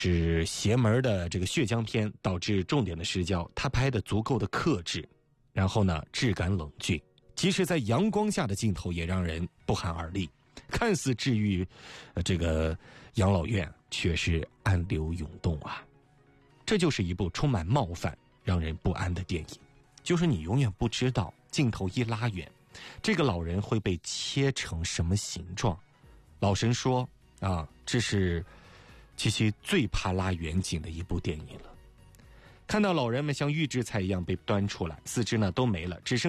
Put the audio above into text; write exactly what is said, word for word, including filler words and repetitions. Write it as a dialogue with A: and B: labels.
A: 是邪门的这个血浆片，导致重点的失焦。他拍的足够的克制，然后呢质感冷峻，即使在阳光下的镜头也让人不寒而栗。看似治愈、呃、这个养老院，却是暗流涌动啊！这就是一部充满冒犯、让人不安的电影。就是你永远不知道镜头一拉远，这个老人会被切成什么形状。老神说啊，这是七七最怕拉远景的一部电影了。看到老人们像预制菜一样被端出来，四肢呢都没了，只剩